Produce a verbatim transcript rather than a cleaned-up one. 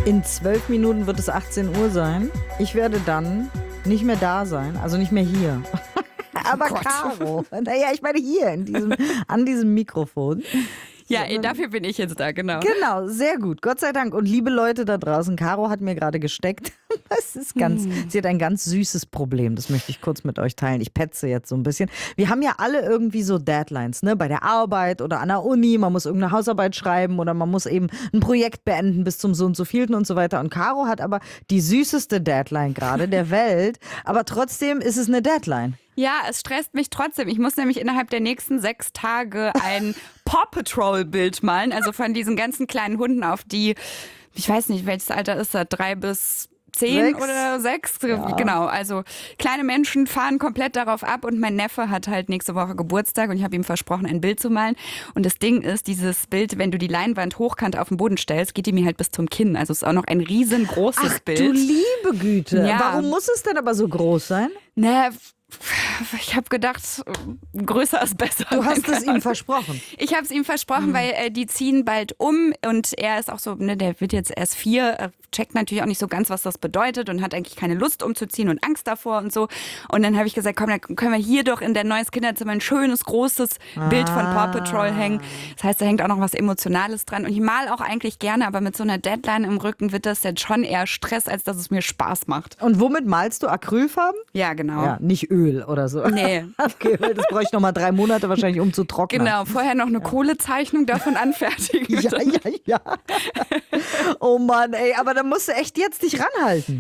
In zwölf Minuten wird es achtzehn Uhr sein. Ich werde dann nicht mehr da sein, also nicht mehr hier. Aber Oh Gott. Caro, naja, ich meine hier, in diesem, an diesem Mikrofon. Ja, ey, dafür bin ich jetzt da, genau. Genau, sehr gut. Gott sei Dank. Und liebe Leute da draußen, Caro hat mir gerade gesteckt. Das ist ganz, Hm. sie hat ein ganz süßes Problem. Das möchte ich kurz mit euch teilen. Ich petze jetzt so ein bisschen. Wir haben ja alle irgendwie so Deadlines, ne? Bei der Arbeit oder an der Uni. Man muss irgendeine Hausarbeit schreiben oder man muss eben ein Projekt beenden bis zum so und so vielten und so weiter. Und Caro hat aber die süßeste Deadline gerade der Welt. Aber trotzdem ist es eine Deadline. Ja, es stresst mich trotzdem. Ich muss nämlich innerhalb der nächsten sechs Tage ein Paw Patrol Bild malen. Also von diesen ganzen kleinen Hunden, auf die, ich weiß nicht, welches Alter ist das, drei bis zehn Sechs. oder sechs. Ja. Genau, also kleine Menschen fahren komplett darauf ab und mein Neffe hat halt nächste Woche Geburtstag und ich habe ihm versprochen, ein Bild zu malen. Und das Ding ist, dieses Bild, wenn du die Leinwand hochkant auf den Boden stellst, geht die mir halt bis zum Kinn. Also es ist auch noch ein riesengroßes Ach Bild. du liebe Güte. Ja. Warum muss es denn aber so groß sein? Naja, ich habe gedacht, größer ist besser. Du hast es ihm versprochen. Ich habe es ihm versprochen, weil äh, die ziehen bald um und er ist auch so, ne, der wird jetzt erst vier, äh, checkt natürlich auch nicht so ganz, was das bedeutet und hat eigentlich keine Lust umzuziehen und Angst davor und so. Und dann habe ich gesagt, komm, dann können wir hier doch in der neues Kinderzimmer ein schönes, großes Bild von Paw Patrol hängen. Das heißt, da hängt auch noch was Emotionales dran. Und ich mal auch eigentlich gerne, aber mit so einer Deadline im Rücken wird das jetzt schon eher Stress, als dass es mir Spaß macht. Und womit malst du? Acrylfarben? Ja, genau. Ja, nicht Öl oder so. Nee. Okay, weil das bräuchte ich noch mal drei Monate wahrscheinlich, um zu trocknen. Genau, vorher noch eine Kohlezeichnung davon anfertigen. Ja, ja, ja. Oh Mann, ey, aber da musst du echt jetzt dich ranhalten.